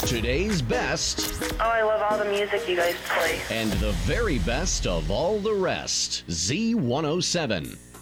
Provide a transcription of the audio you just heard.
Today's best Oh, I love all the music you guys play. and the very best of all the rest. Z107.